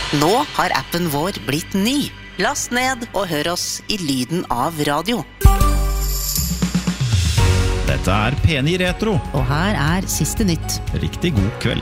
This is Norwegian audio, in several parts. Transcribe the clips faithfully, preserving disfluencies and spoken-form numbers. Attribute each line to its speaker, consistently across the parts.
Speaker 1: Nå har appen vår blitt ny. Last ned og hør oss i lyden av radio.
Speaker 2: Dette er P ni Retro.
Speaker 3: Og her er siste nytt.
Speaker 2: Riktig god kveld.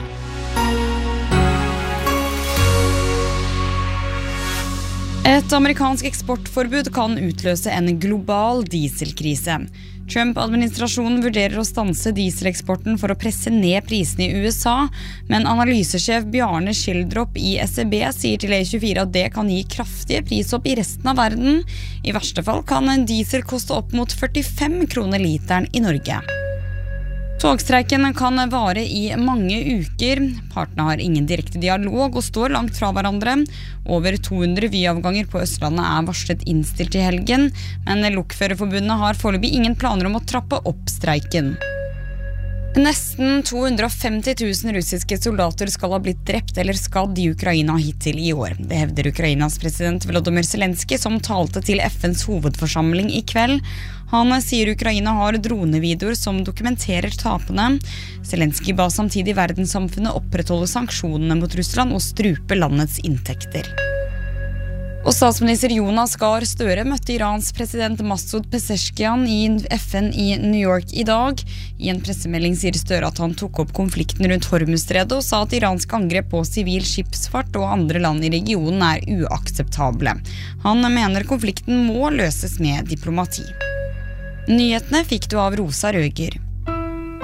Speaker 4: Et amerikansk eksportforbud kan utløse en global dieselkrise. Trump-administrasjonen vurderer å stanse dieseleksporten for å presse ned prisene i U S A, men analysesjef Bjarne Schildrop i S E B sier til E tjuefire at det kan gi kraftige prisopp i resten av verden. I verste fall kan en diesel koste opp mot førtifem kroner literen i Norge. Togstreiken kan vare i mange uker. Partene har ingen direkte dialog og står langt fra hverandre. Over to hundre vyavganger på Østlandet er varslet innstilt i helgen, men Lokførerforbundet har foreløpig ingen planer om å trappe opp streiken. Nesten to hundre og femti tusen russiske soldater skal ha blitt drept eller skadd i Ukraina hittil i år. Det hevder Ukrainas president Volodymyr Zelensky, som talte til F N's hovedforsamling i kveld. Han sier Ukraina har dronevideoer som dokumenterer tapene. Zelensky ba samtidig verdenssamfunnet opprettholde sanksjonene mot Russland og strupe landets inntekter. Og statsminister Jonas Gahr Støre møtte Irans president Masoud Pezeshkian i F N i New York i dag. I en pressemelding sier Støre at han tok opp konflikten rundt Hormuzstredet og sa at iransk angrep på sivil skipsfart og andre land i regionen er uakseptable. Han mener konflikten må løses med diplomati. Nyhetene fikk du av Rosa Røger.